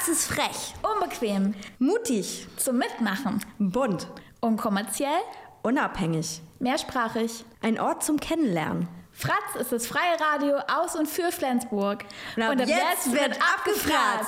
Fratz ist frech, Unbequem, mutig, zum Mitmachen, bunt, unkommerziell, unabhängig, mehrsprachig. ein Ort zum Kennenlernen. Fratz ist das freie Radio aus und für Flensburg. Und ab jetzt wird abgefratzt.